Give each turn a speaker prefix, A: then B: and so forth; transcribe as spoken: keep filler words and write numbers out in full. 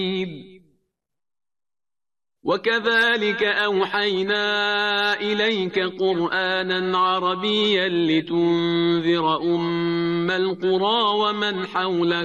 A: وكذلك أوحينا إليك قرآنا عربيا لتنذر أم القرى ومن حولها